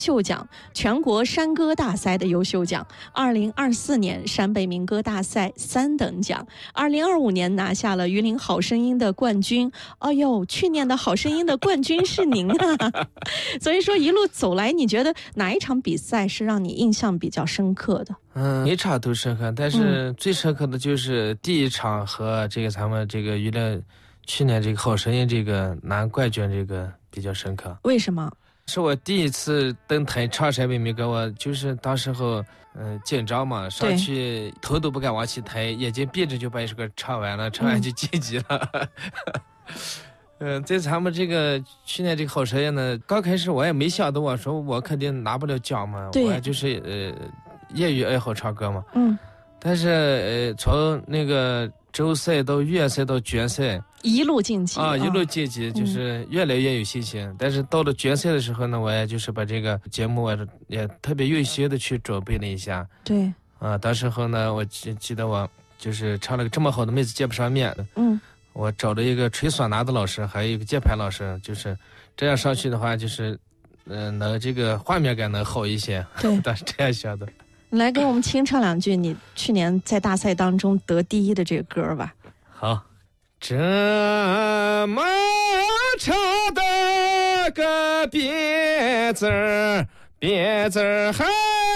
秀奖、全国山歌大赛的优秀奖，2024年陕北民歌大赛3等奖，2025年拿下了榆林好声音的冠军。哎呦，去年的好声音的冠军是您啊！所以说一路走来，你觉得哪一场比赛是让你印象比较深刻的？ 每场都深刻，但是最深刻的就是第一场和这个咱们这个榆林去年这个好声音这个拿冠军这个比较深刻。 为什么？ 是我第一次登台唱陕北民歌，我就是当时候紧张嘛，上去头都不敢往起抬，眼睛闭着就把一首歌唱完了，唱完就晋级了。在咱们这个去年这个好声音呢，刚开始我也没想到，我说我肯定拿不了奖嘛，我就是业余爱好唱歌嘛。但是从那个周赛到预赛到决赛， 一路晋级啊，一路晋级，就是越来越有信心。但是到了决赛的时候呢，我也就是把这个节目也特别用心的去准备了一下。 对， 当时候呢，我记得我就是唱了个这么好的妹子见不上面的。我找了一个吹唢呐的老师，还有一个键盘老师，就是这样上去的话，就是能这个画面感能好一些。 对， 当时这样想的。 你来给我们清唱两句你去年在大赛当中得第一的这个歌吧。 好，这么长的个别字儿，别字儿还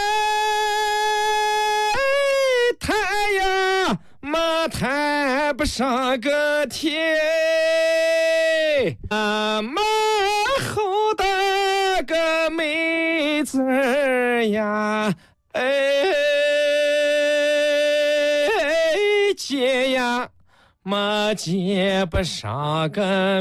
抬呀嘛抬不上个天，那么厚的个妹子儿呀，接呀嘛接不上个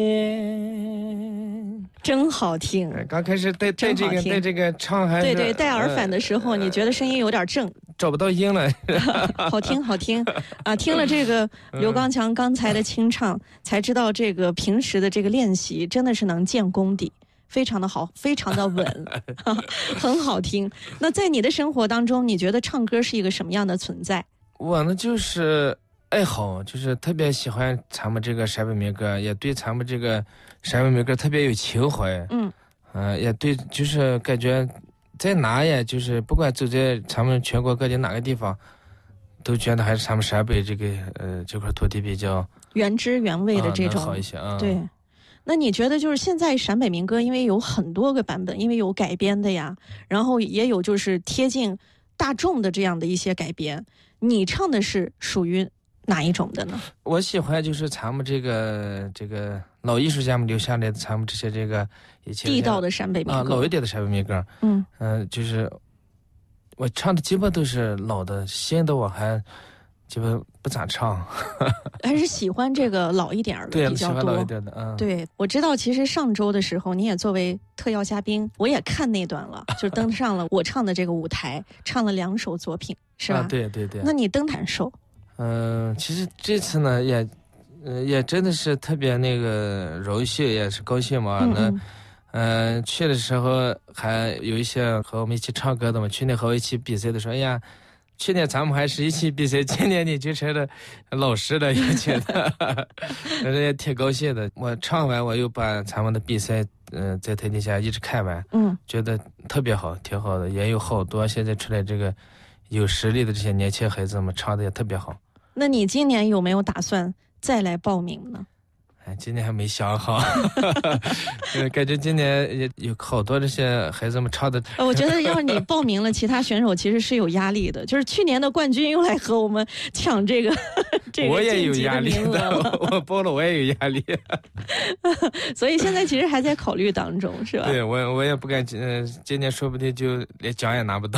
面， 真好听。 刚开始带这个唱还是对带耳返的时候，你觉得声音有点正， 找不到音了。 好听啊！听了这个刘刚强刚才的清唱，才知道这个平时的这个练习真的是能见功底。非常的好，非常的稳，很好听。那在你的生活当中，你觉得唱歌是一个什么样的存在？ 我呢就是爱好，就是特别喜欢咱们这个陕北民歌，也对咱们这个陕北民歌特别有情怀。也对，就是感觉在哪也就是不管走在咱们全国各地哪个地方，都觉得还是咱们陕北这个这块土地比较原汁原味的这种好一些啊。 对。那你觉得就是现在陕北民歌，因为有很多个版本，因为有改编的呀，然后也有就是贴近大众的这样的一些改编，你唱的是属于哪一种的呢？ 我喜欢就是咱们这个老艺术家们留下来的咱们这些这个以前地道的陕北民歌， 老一点的陕北民歌。就是我唱的基本都是老的，新的我还基本不咋唱。 还是喜欢这个老一点的比较多。 对，喜欢老一点的。 对，我知道其实上周的时候你也作为特邀嘉宾，我也看那段了，就登上了我唱的这个舞台，唱了2首作品，是吧？ 对。 那你登感受？ 其实这次呢也真的是特别那个荣幸，也是高兴嘛。去的时候还有一些和我们一起唱歌的嘛，去年和我一起比赛的说，哎呀，去年咱们还是一起比赛，今年你就成了老师了，也觉得也挺高兴的。我唱完我又把咱们的比赛在台底下一直看完，觉得特别好，挺好的。也有好多现在出来这个有实力的这些年轻孩子们唱的也特别好。 那你今年有没有打算再来报名呢？ 今年还没想好。感觉今年也有好多这些孩子们唱的。 我觉得要是你报名了，其他选手其实是有压力的，就是去年的冠军又来和我们抢这个我也有压力的，我报了我也有压力。 所以现在其实还在考虑当中，是吧？ 对，我也不敢，今年说不定就连奖也拿不到。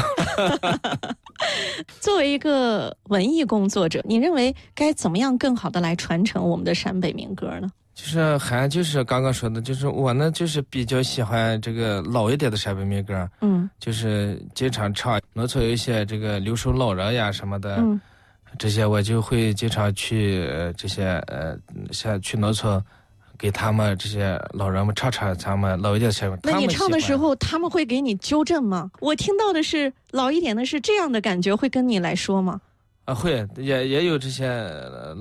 作为一个文艺工作者，你认为该怎么样更好的来传承我们的陕北民歌呢？ 就是刚刚说的，就是我呢就是比较喜欢这个老一点的陕北民歌，就是经常唱。农村有一些这个留守老人呀什么的，这些我就会经常去这些像去农村给他们这些老人们唱唱咱们老一点的陕北。 那你唱的时候他们会给你纠正吗？我听到的是老一点的是这样的感觉，会跟你来说吗？ 会也有这些